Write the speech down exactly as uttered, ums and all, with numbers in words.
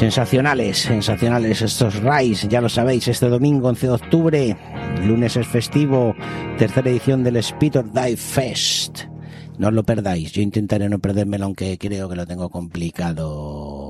Sensacionales, sensacionales estos Rise, ya lo sabéis, este domingo once de octubre, lunes es festivo, tercera edición del Speed or Die Fest. No os lo perdáis, yo intentaré no perdérmelo, aunque creo que lo tengo complicado.